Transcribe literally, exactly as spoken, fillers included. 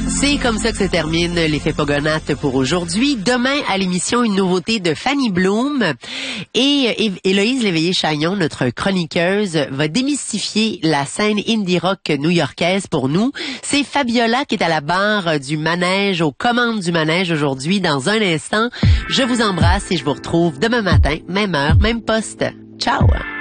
C'est comme ça que se termine l'effet Pogonate pour aujourd'hui. Demain, à l'émission, une nouveauté de Fanny Bloom. Et Héloïse Léveillé-Chagnon, notre chroniqueuse, va démystifier la scène indie rock new-yorkaise pour nous. C'est Fabiola qui est à la barre du manège, aux commandes du manège aujourd'hui. Dans un instant, je vous embrasse et je vous retrouve demain matin, même heure, même poste. Ciao!